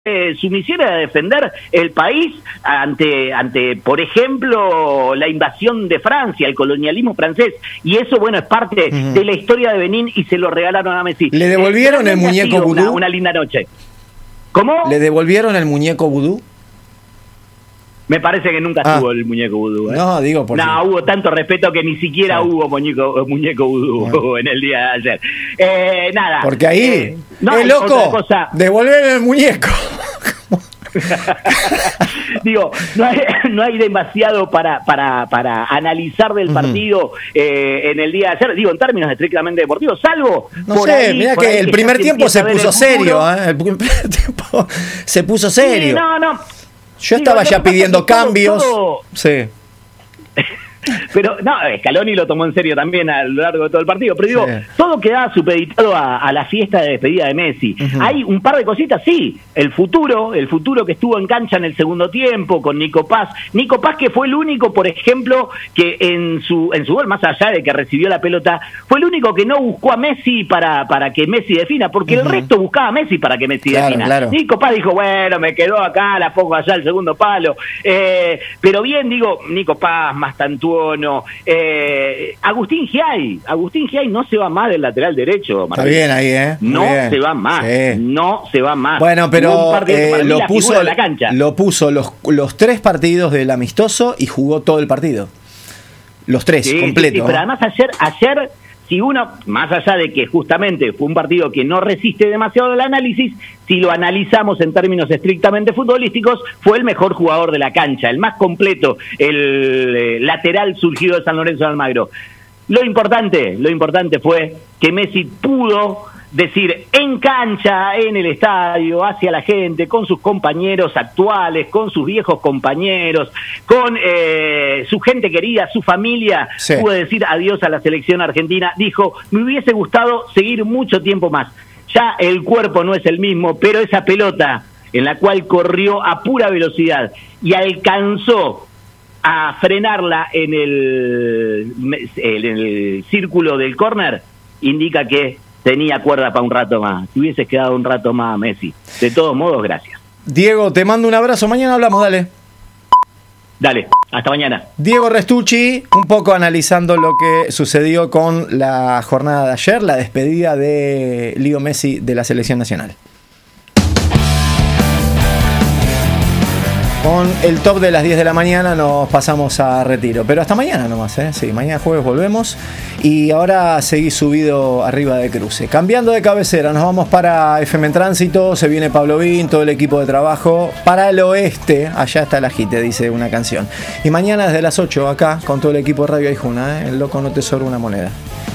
su misión era defender el país ante, por ejemplo, la invasión de Francia, el colonialismo francés, y eso, bueno, es parte de la historia de Benín y se lo regalaron a Messi. ¿Le devolvieron el muñeco vudú? Una linda noche. ¿Cómo? ¿Le devolvieron el muñeco vudú? Me parece que nunca estuvo el muñeco vudú. No, digo por no, hubo tanto respeto que ni siquiera hubo muñeco vudú en el día de ayer. Nada. Porque ahí, loco, devolver el muñeco. Digo, no hay demasiado para analizar del partido en el día de ayer, digo, en términos estrictamente deportivos, salvo no sé, mirá que el primer tiempo se puso serio, el primer tiempo se puso serio. Sí, yo estaba ya pidiendo cambios. Sí. Pero no, Scaloni lo tomó en serio también a lo largo de todo el partido, pero digo, todo quedaba supeditado a la fiesta de despedida de Messi. Hay un par de cositas, sí, el futuro que estuvo en cancha en el segundo tiempo con Nico Paz que fue el único, por ejemplo, que en su gol, más allá de que recibió la pelota, fue el único que no buscó a Messi para que Messi defina, porque el resto buscaba a Messi para que Messi defina. Claro. Nico Paz dijo, bueno, me quedó acá, la pongo allá el segundo palo, pero bien, digo, Nico Paz, más tanto. Agustín Giai no se va más del lateral derecho, Martín. Está bien ahí, no se va más, no se va más. Bueno, pero lo puso los 3 partidos del amistoso y jugó todo el partido. Los 3, completo. Sí, pero además ayer, si uno, más allá de que justamente fue un partido que no resiste demasiado el análisis, si lo analizamos en términos estrictamente futbolísticos, fue el mejor jugador de la cancha, el más completo, el lateral surgido de San Lorenzo de Almagro. Lo importante fue que Messi pudo decir en cancha, en el estadio, hacia la gente, con sus compañeros actuales, con sus viejos compañeros, con su gente querida, su familia, pudo decir adiós a la selección argentina. Dijo, me hubiese gustado seguir mucho tiempo más. Ya el cuerpo no es el mismo, pero esa pelota en la cual corrió a pura velocidad y alcanzó a frenarla en el círculo del córner, indica que tenía cuerda para un rato más. Si hubieses quedado un rato más, Messi. De todos modos, gracias. Diego, te mando un abrazo. Mañana hablamos, dale. Dale, hasta mañana. Diego Restucci, un poco analizando lo que sucedió con la jornada de ayer, la despedida de Leo Messi de la selección nacional. Con el top de las 10 de la mañana nos pasamos a retiro. Pero hasta mañana nomás, ¿eh? Sí, mañana jueves volvemos. Y ahora seguí subido arriba de cruce. Cambiando de cabecera, nos vamos para FM en Tránsito. Se viene Pablo Vin, todo el equipo de trabajo. Para el oeste, allá está el ajite, dice una canción. Y mañana desde las 8 acá, con todo el equipo de Radio Aijuna, ¿eh? El loco no te sobra una moneda.